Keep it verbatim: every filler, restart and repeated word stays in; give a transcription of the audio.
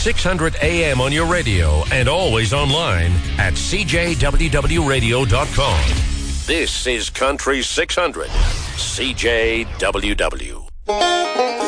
six hundred A M on your radio and always online at c j w w radio dot com. This is Country six hundred, C J W W.